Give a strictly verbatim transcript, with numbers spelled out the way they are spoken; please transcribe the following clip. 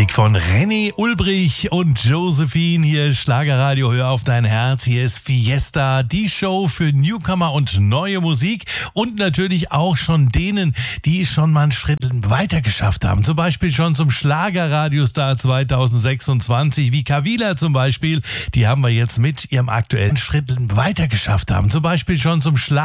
Musik von René Ulbrich und Josephine. Hier Schlagerradio, hör auf dein Herz. Hier ist Fiesta, die Show für Newcomer und neue Musik. Und natürlich auch schon denen, die schon mal einen Schritt weiter geschafft haben. Zum Beispiel schon zum Schlagerradiostar zwanzig sechsundzwanzig, wie Kavila zum Beispiel. Die haben wir jetzt mit ihrem aktuellen Schritt weiter geschafft haben. Zum Beispiel schon zum Schlager